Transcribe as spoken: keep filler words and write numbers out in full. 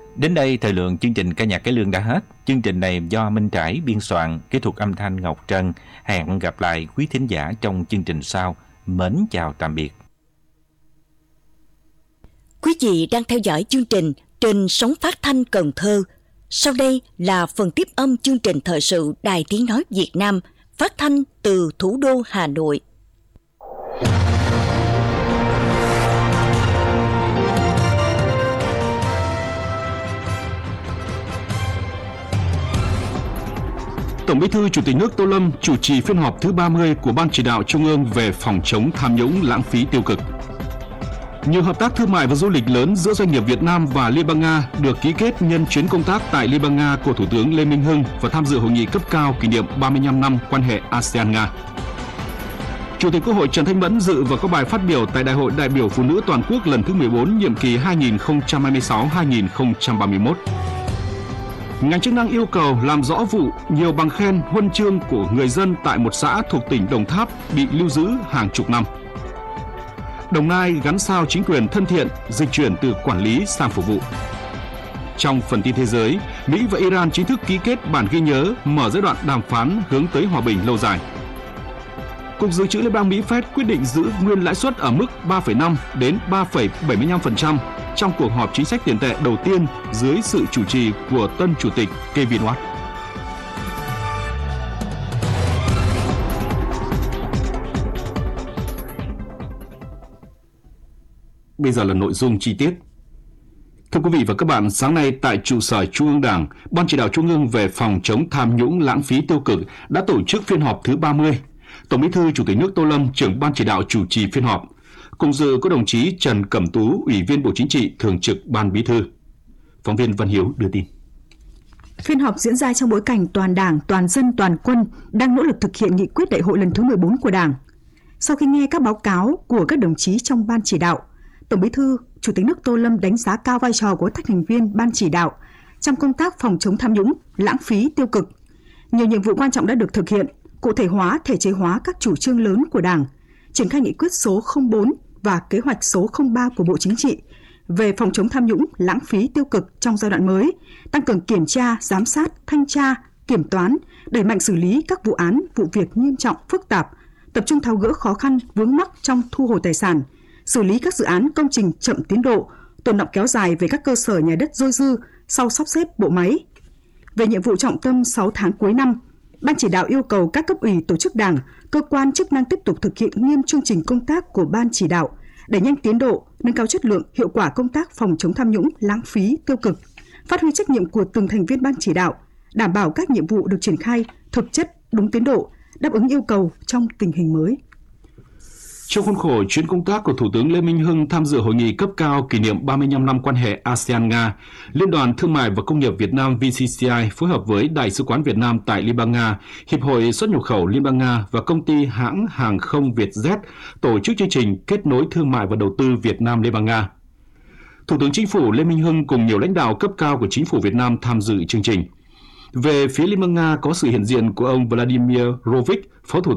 Đến đây, thời lượng chương trình Ca nhạc cải lương đã hết. Chương trình này do Minh Trải biên soạn, kỹ thuật âm thanh Ngọc Trân. Hẹn gặp lại quý thính giả trong chương trình sau. Mến chào tạm biệt. Quý vị đang theo dõi chương trình trên sóng phát thanh Cần Thơ. Sau đây là phần tiếp âm chương trình thời sự Đài Tiếng Nói Việt Nam, phát thanh từ thủ đô Hà Nội. Tổng Bí thư Chủ tịch nước Tô Lâm chủ trì phiên họp thứ ba mươi của Ban Chỉ đạo Trung ương về phòng chống tham nhũng lãng phí tiêu cực. Nhiều hợp tác thương mại và du lịch lớn giữa doanh nghiệp Việt Nam và Liên bang Nga được ký kết nhân chuyến công tác tại Liên bang Nga của Thủ tướng Lê Minh Hưng và tham dự hội nghị cấp cao kỷ niệm ba mươi lăm năm quan hệ a sê an-Nga. Chủ tịch Quốc hội Trần Thanh Mẫn dự và có bài phát biểu tại Đại hội đại biểu Phụ nữ toàn quốc lần thứ mười bốn nhiệm kỳ hai nghìn không trăm hai mươi sáu đến hai nghìn không trăm ba mươi mốt. Ngành chức năng yêu cầu làm rõ vụ nhiều bằng khen, huân chương của người dân tại một xã thuộc tỉnh Đồng Tháp bị lưu giữ hàng chục năm. Đồng Nai gắn sao chính quyền thân thiện, dịch chuyển từ quản lý sang phục vụ. Trong phần tin thế giới, Mỹ và Iran chính thức ký kết bản ghi nhớ mở giai đoạn đàm phán hướng tới hòa bình lâu dài. Cục Dự trữ Liên bang Mỹ Fed quyết định giữ nguyên lãi suất ở mức ba phẩy năm đến ba phẩy bảy mươi lăm phần trăm trong cuộc họp chính sách tiền tệ đầu tiên dưới sự chủ trì của tân chủ tịch Kevin Watt. Bây giờ là nội dung chi tiết. Thưa quý vị và các bạn, sáng nay tại trụ sở Trung ương Đảng, Ban Chỉ đạo Trung ương về phòng chống tham nhũng lãng phí tiêu cực đã tổ chức phiên họp thứ ba mươi. Tổng Bí thư Chủ tịch nước Tô Lâm, trưởng Ban Chỉ đạo chủ trì phiên họp. Cùng dự có đồng chí Trần Cẩm Tú, Ủy viên Bộ Chính trị, Thường trực Ban Bí thư. Phóng viên Văn Hiếu đưa tin. Phiên họp diễn ra trong bối cảnh toàn Đảng, toàn dân, toàn quân đang nỗ lực thực hiện nghị quyết đại hội lần thứ mười bốn của Đảng. Sau khi nghe các báo cáo của các đồng chí trong Ban Chỉ đạo, Tổng Bí thư Chủ tịch nước Tô Lâm đánh giá cao vai trò của các thành viên Ban Chỉ đạo trong công tác phòng chống tham nhũng, lãng phí tiêu cực. Nhiều nhiệm vụ quan trọng đã được thực hiện, cụ thể hóa, thể chế hóa các chủ trương lớn của Đảng, triển khai nghị quyết số không bốn và kế hoạch số không ba của Bộ Chính trị về phòng chống tham nhũng, lãng phí tiêu cực trong giai đoạn mới, tăng cường kiểm tra, giám sát, thanh tra, kiểm toán, đẩy mạnh xử lý các vụ án, vụ việc nghiêm trọng, phức tạp, tập trung tháo gỡ khó khăn, vướng mắc trong thu hồi tài sản, xử lý các dự án công trình chậm tiến độ, tồn đọng kéo dài về các cơ sở nhà đất dôi dư sau sắp xếp bộ máy. Về nhiệm vụ trọng tâm sáu tháng cuối năm, Ban Chỉ đạo yêu cầu các cấp ủy tổ chức Đảng, cơ quan chức năng tiếp tục thực hiện nghiêm chương trình công tác của Ban Chỉ đạo, đẩy nhanh tiến độ, nâng cao chất lượng, hiệu quả công tác phòng chống tham nhũng, lãng phí, tiêu cực, phát huy trách nhiệm của từng thành viên Ban Chỉ đạo, đảm bảo các nhiệm vụ được triển khai thực chất, đúng tiến độ, đáp ứng yêu cầu trong tình hình mới. Trong khuôn khổ chuyến công tác của Thủ tướng Lê Minh Hưng tham dự hội nghị cấp cao kỷ niệm ba mươi lăm năm quan hệ a sê an-Nga, Liên đoàn Thương mại và Công nghiệp Việt Nam vê xê xê i phối hợp với Đại sứ quán Việt Nam tại Liên bang Nga, Hiệp hội xuất nhập khẩu Liên bang Nga và công ty hãng hàng không Vietjet tổ chức chương trình kết nối thương mại và đầu tư Việt Nam Liên bang Nga. Thủ tướng Chính phủ Lê Minh Hưng cùng nhiều lãnh đạo cấp cao của Chính phủ Việt Nam tham dự chương trình. Về phía Liên bang Nga có sự hiện diện của ông Vladimir Rovich, Phó Thủ